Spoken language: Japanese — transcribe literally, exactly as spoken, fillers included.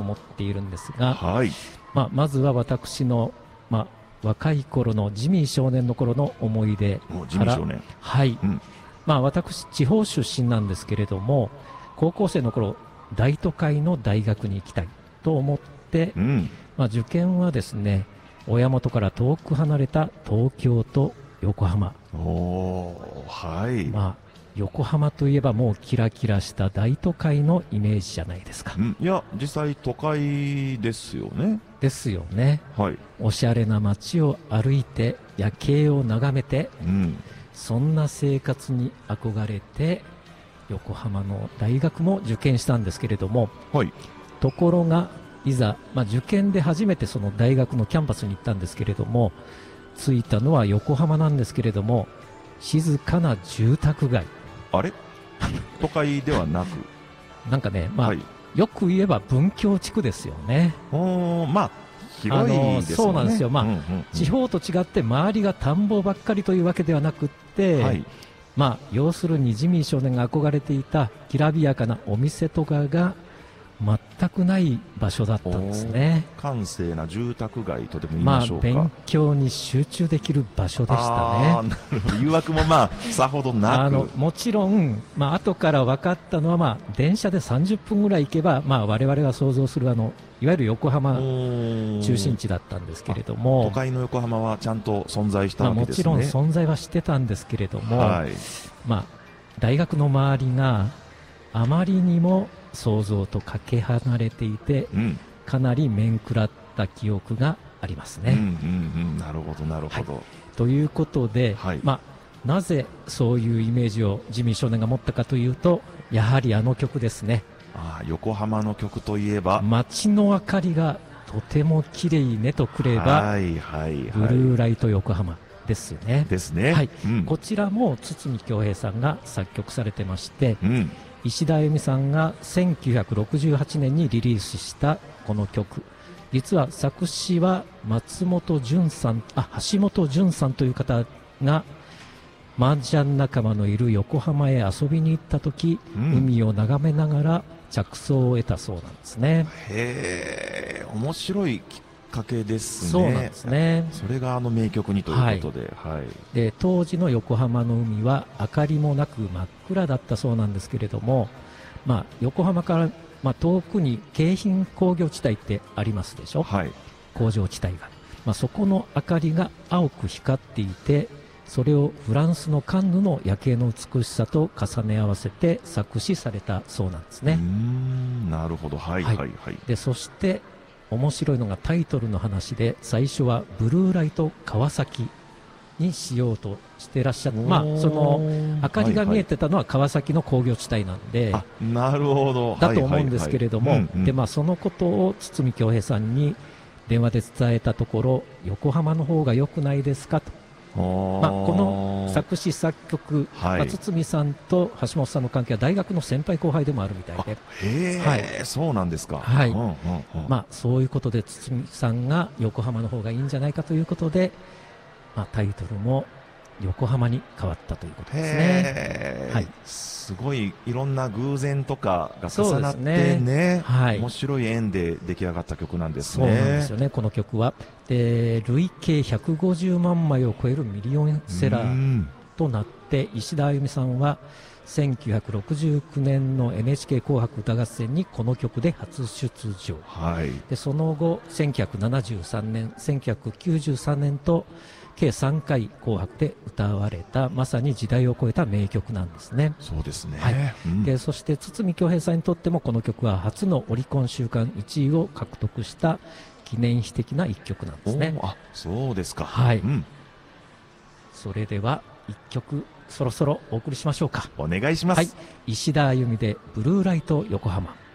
思っているんですが、 はい、 まあ、まずは私の、まあ、若い頃のジミー少年の頃の思い出もうジから、 ミー少年、 はい、 うん、 まあ、私地方出身なんですけれども、高校生の頃大都会の大学に行きたいと思って、 うん、 まあ、受験はですね、親元から遠く離れた東京と横浜。 おー、はい、 まあ、横浜といえばもうキラキラした大都会のイメージじゃないですか。 うん、いや実際都会ですよね。 ですよね。 はい、 おしゃれな街を歩いて夜景を眺めて、 うん、 そんな生活に憧れて横浜の大学も受験したんですけれども、 はい、 ところがいざ、まあ、受験で初めてその大学のキャンパスに行ったんですけれども、着いたのは横浜なんですけれども、静かな住宅街。 あれ都会ではなくなんかね、まあ、 はい、 よく言えば文教地区ですよね。 おー、まあ広いですよね。 そうなんですよ、まあうんうんうん、 地方と違って周りが田んぼばっかりというわけではなくって、 はい、 まあ、要するにジミー少年が憧れていたきらびやかなお店とかが全くない場所だったんですね。 閑静な住宅街とでも言いまあましょうか。 勉強に集中できる場所でしたあー、 ね。 なるほど、誘惑もまあさほどなく、 あのもちろん、まあ後から分かったのは、まあ電車でさんじゅっぷんぐらい行けば、まあ我々が想像するあのいわゆる横浜中心地だったんですけれども、 都会の横浜はちゃんと存在したまあ、もわけですね。 ちろん存在はしてたんですけれども、 はい、 まあ、大学の周りがあまりにも想像とかけ離れていて、 うん、 かなり面食らった記憶がありますね。 うんうんうん、なるほどなるほど、 はい、ということで、 はい、 まあ、なぜそういうイメージをジミー少年が持ったかというと、やはりあの曲ですね。 あ、横浜の曲といえば街の明かりがとても綺麗ねとくれば、 はいはいはい、 ブルーライト横浜ですよね。 ですね、 はい、 うん、 こちらも堤恭平さんが作曲されてまして、 うん、 石田あゆみさんがせんきゅうひゃくろくじゅうはちねんにリリースしたこの曲、実は作詞は松本潤さん、あ、橋本潤さんという方が麻雀仲間のいる横浜へ遊びに行った時、うん、海を眺めながら着想を得たそうなんですね。 へー、面白いきっかけですね。 そうなんですね。 それがあの名曲にということで、はいはい、 で当時の横浜の海は明かりもなく真っ暗だったそうなんですけれども、まあ、横浜から、まあ、遠くに京浜工業地帯ってありますでしょ、はい、工場地帯が、まあ、そこの明かりが青く光っていて、それをフランスのカンヌの夜景の美しさと重ね合わせて作詞されたそうなんですね。 うーん、なるほど、はいはいはい、はい、 でそして面白いのがタイトルの話で、最初はブルーライト川崎にしようとしてらっしゃった、まあ、その明かりが見えてたのは川崎の工業地帯なんで、 はいはい、なるほど、 だと思うんですけれども、でまあ、そのことを堤恭平さんに電話で伝えたところ、横浜の方が良くないですかと。まあ、この作詞作曲、はい、まあ、堤さんと橋本さんの関係は大学の先輩後輩でもあるみたいで、 へー、はい、そうなんですか、 はい、 うんうんうん、 まあ、そういうことで堤さんが横浜の方がいいんじゃないかということで、まあ、タイトルも横浜に変わったということですね。はい、 すごいいろんな偶然とかが重なってね、ね、はい、面白い縁で出来上がった曲なんですね。 そうなんですよね、この曲は。で累計ひゃくごじゅうまんまいを超えるミリオンセラーとなって、石田あゆみさんはせんきゅうひゃくろくじゅうきゅうねんの エヌエイチケー 紅白歌合戦にこの曲で初出場、はい、でその後せんきゅうひゃくななじゅうさんねん、せんきゅうひゃくきゅうじゅうさんねんと計さんかい紅白で歌われた、まさに時代を超えた名曲なんですね。 そうですね、 はい、 うん、 でそして堤恭平さんにとってもこの曲は初のオリコン週間いちいを獲得した記念碑的な一曲なんですね。 あ、そうですか。 はい、 うん、 それではいっきょくそろそろお送りしましょうか。 お願いします。 はい、石田あゆみでブルーライト横浜。